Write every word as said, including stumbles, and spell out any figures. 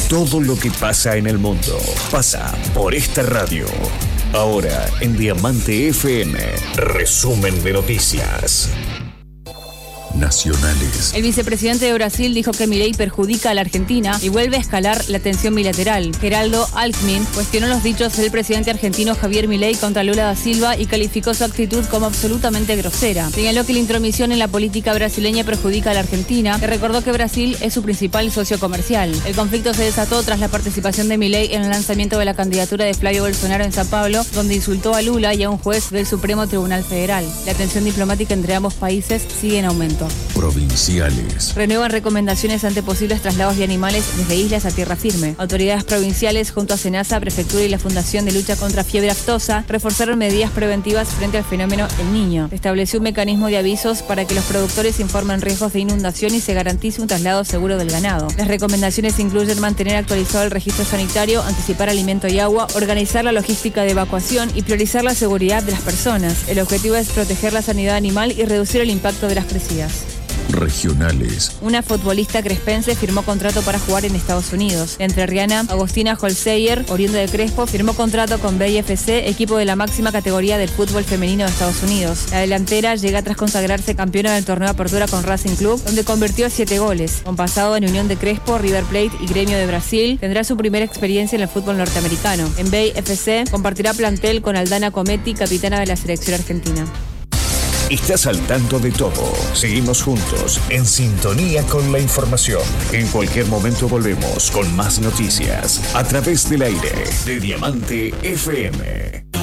Todo lo que pasa en el mundo pasa por esta radio. Ahora en Diamante F M, resumen de noticias nacionales. El vicepresidente de Brasil dijo que Milei perjudica a la Argentina y vuelve a escalar la tensión bilateral. Geraldo Alckmin cuestionó los dichos del presidente argentino Javier Milei contra Lula da Silva y calificó su actitud como absolutamente grosera. Señaló que la intromisión en la política brasileña perjudica a la Argentina, que recordó que Brasil es su principal socio comercial. El conflicto se desató tras la participación de Milei en el lanzamiento de la candidatura de Flavio Bolsonaro en Sao Paulo, donde insultó a Lula y a un juez del Supremo Tribunal Federal. La tensión diplomática entre ambos países sigue en aumento. Provinciales. Renuevan recomendaciones ante posibles traslados de animales desde islas a tierra firme. Autoridades provinciales, junto a SENASA, Prefectura y la Fundación de Lucha contra Fiebre Aftosa, reforzaron medidas preventivas frente al fenómeno El Niño. Se estableció un mecanismo de avisos para que los productores informen riesgos de inundación y se garantice un traslado seguro del ganado. Las recomendaciones incluyen mantener actualizado el registro sanitario, anticipar alimento y agua, organizar la logística de evacuación y priorizar la seguridad de las personas. El objetivo es proteger la sanidad animal y reducir el impacto de las crecidas. Regionales. Una futbolista crespense firmó contrato para jugar en Estados Unidos. La entrerriana Agostina Holzeyer, oriunda de Crespo, firmó contrato con Bay F C, equipo de la máxima categoría del fútbol femenino de Estados Unidos. La delantera llega tras consagrarse campeona del torneo Apertura con Racing Club, donde convirtió siete goles. Con pasado en Unión de Crespo, River Plate y Gremio de Brasil, tendrá su primera experiencia en el fútbol norteamericano. En Bay F C compartirá plantel con Aldana Cometti, capitana de la selección argentina. Estás al tanto de todo. Seguimos juntos, en sintonía con la información. En cualquier momento volvemos con más noticias a través del aire de Diamante F M.